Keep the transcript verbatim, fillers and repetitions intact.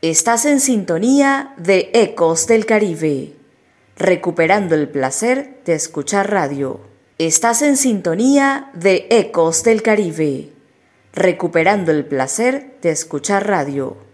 Estás en sintonía de Ecos del Caribe, recuperando el placer de escuchar radio. Estás en sintonía de Ecos del Caribe, recuperando el placer de escuchar radio.